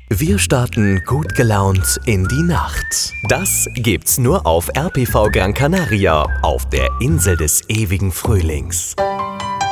Wir starten gut gelaunt in die Nacht. Das gibt's nur auf RPV Gran Canaria, auf der Insel des ewigen Frühlings.